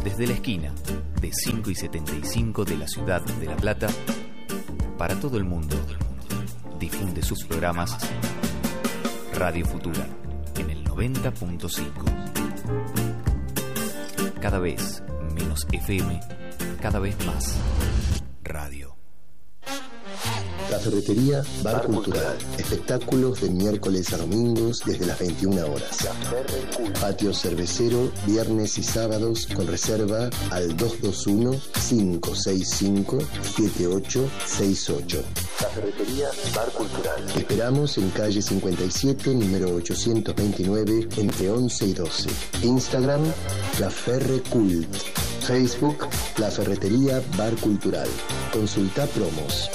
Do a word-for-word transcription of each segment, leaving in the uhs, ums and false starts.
Desde la esquina de cinco y setenta y cinco de la ciudad de La Plata, para todo el mundo, difunde sus programas Radio Futura en el noventa punto cinco. Cada vez menos F M, cada vez más radio. La Ferretería Bar Cultural. Espectáculos de miércoles a domingos desde las veintiuna horas. Patio cervecero, viernes y sábados con reserva al dos dos uno, cinco seis cinco, siete ocho seis ocho. La Ferretería Bar Cultural. Esperamos en calle cincuenta y siete, número ochocientos veintinueve, entre once y doce. Instagram, La Ferre Cult. Facebook, La Ferretería Bar Cultural. Consulta promos.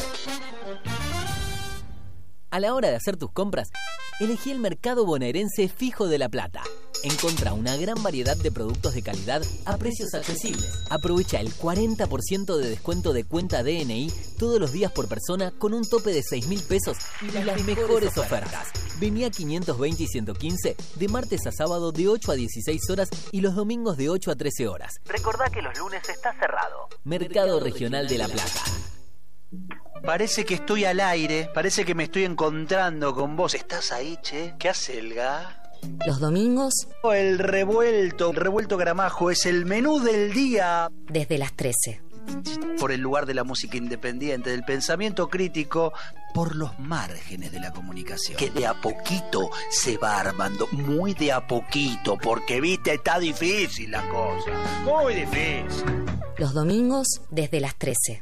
A la hora de hacer tus compras, elegí el mercado bonaerense Fijo de La Plata. Encontrá una gran variedad de productos de calidad a precios accesibles. Aprovecha el cuarenta por ciento de descuento de cuenta D N I todos los días por persona con un tope de seis mil pesos y las, las mejores ofertas. Vení a quinientos veinte y ciento quince de martes a sábado de ocho a dieciséis horas y los domingos de ocho a trece horas. Recordá que los lunes está cerrado. Mercado Regional de La Plata. Parece que estoy al aire, parece que me estoy encontrando con vos. ¿Estás ahí, che? ¿Qué hace el ga? Los domingos. El revuelto, el revuelto Gramajo es el menú del día. Desde las trece. Por el lugar de la música independiente, del pensamiento crítico, por los márgenes de la comunicación. Que de a poquito se va armando, muy de a poquito, porque viste, está difícil la cosa, muy difícil. Los domingos desde las trece.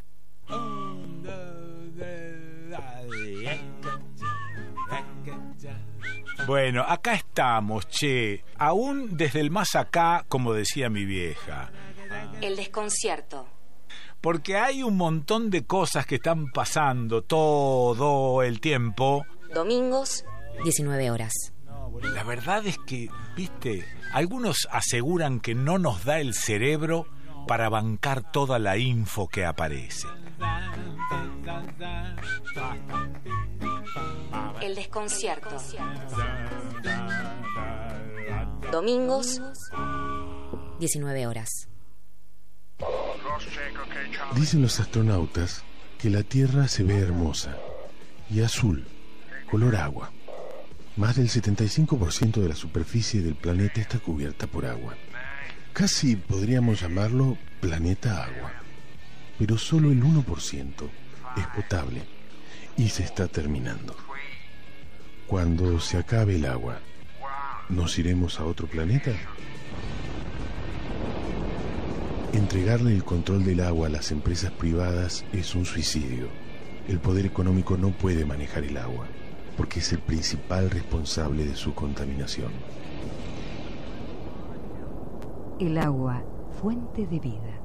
Bueno, acá estamos, che, aún desde el más acá, como decía mi vieja. El desconcierto. Porque hay un montón de cosas que están pasando todo el tiempo. Domingos, diecinueve horas. La verdad es que, viste, algunos aseguran que no nos da el cerebro para bancar toda la info que aparece. El desconcierto. Domingos, diecinueve horas. Dicen los astronautas que la Tierra se ve hermosa y azul, color agua. Más del setenta y cinco por ciento de la superficie del planeta está cubierta por agua. Casi podríamos llamarlo planeta agua, pero solo el uno por ciento es potable y se está terminando. Cuando se acabe el agua, ¿nos iremos a otro planeta? Entregarle el control del agua a las empresas privadas es un suicidio. El poder económico no puede manejar el agua, porque es el principal responsable de su contaminación. El agua, fuente de vida.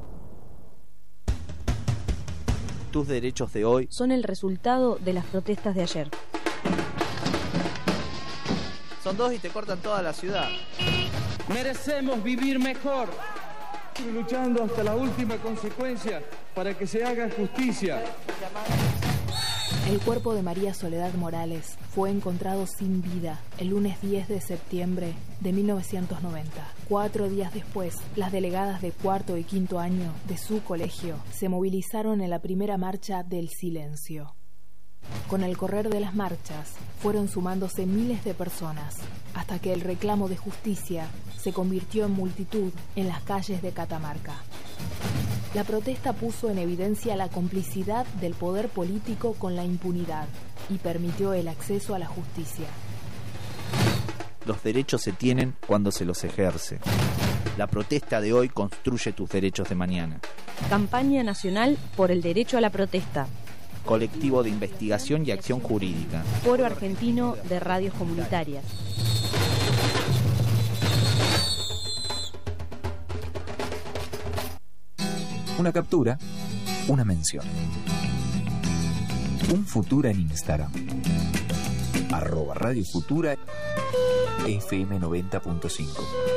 Tus derechos de hoy son el resultado de las protestas de ayer. Son dos y te cortan toda la ciudad. Merecemos vivir mejor. Estoy luchando hasta la última consecuencia para que se haga justicia. El cuerpo de María Soledad Morales fue encontrado sin vida el lunes diez de septiembre de mil novecientos noventa. Cuatro días después, las delegadas de cuarto y quinto año de su colegio se movilizaron en la primera marcha del silencio. Con el correr de las marchas, fueron sumándose miles de personas, hasta que el reclamo de justicia se convirtió en multitud en las calles de Catamarca. La protesta puso en evidencia la complicidad del poder político con la impunidad y permitió el acceso a la justicia. Los derechos se tienen cuando se los ejerce. La protesta de hoy construye tus derechos de mañana. Campaña Nacional por el Derecho a la Protesta. Colectivo de Investigación y Acción Jurídica. Foro Argentino de Radios Comunitarias. Una captura, una mención. Un Futura en Instagram. Arroba Radio Futura F M noventa punto cinco.